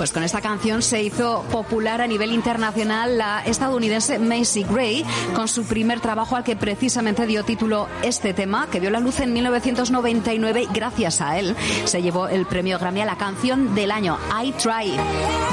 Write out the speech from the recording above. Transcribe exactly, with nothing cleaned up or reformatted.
Pues con esta canción se hizo popular a nivel internacional la estadounidense Macy Gray, con su primer trabajo al que precisamente dio título este tema, que vio la luz en mil novecientos noventa y nueve y gracias a él se llevó el premio Grammy a la canción del año, I Try.